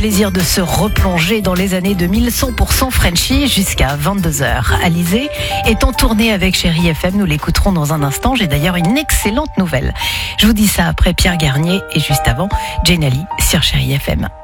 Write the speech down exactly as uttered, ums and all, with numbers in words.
plaisir de se replonger dans les années deux mille, cent pour cent Frenchy jusqu'à vingt-deux heures. Alizée est en tournée avec Chérie F M, nous l'écouterons dans un instant. J'ai d'ailleurs une excellente nouvelle. Je vous dis ça après Pierre Garnier et juste avant, Jenali sur Chérie F M.